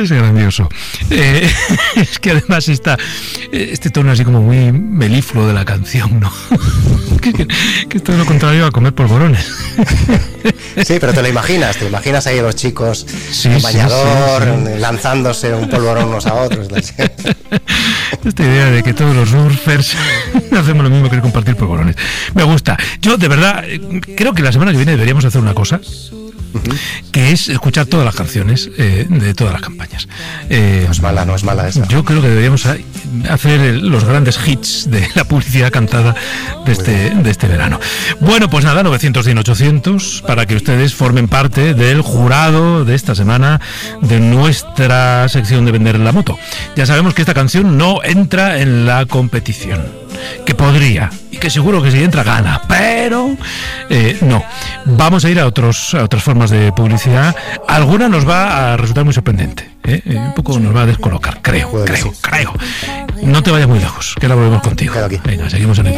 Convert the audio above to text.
Es grandioso. Es que además este tono así como muy melifluo de la canción, ¿no? que es todo lo contrario a comer polvorones. Sí, pero te imaginas ahí a los chicos en bañador, lanzándose un polvorón unos a otros. Esta idea de que todos los surfers hacemos lo mismo que compartir polvorones. Me gusta. Yo, de verdad, creo que la semana que viene deberíamos hacer una cosa, que es escuchar todas las canciones de todas las campañas. No es mala esa. Yo creo que deberíamos hacer los grandes hits de la publicidad cantada de este verano. Bueno, pues nada, 910-800 para que ustedes formen parte del jurado de esta semana de nuestra sección de Vender la Moto. Ya sabemos que esta canción no entra en la competición, que podría, y que seguro que si entra gana, pero no. Vamos a ir a otras formas de publicidad. Alguna nos va a resultar muy sorprendente, un poco nos va a descolocar, creo. No te vayas muy lejos, que ahora volvemos contigo. Venga, seguimos en el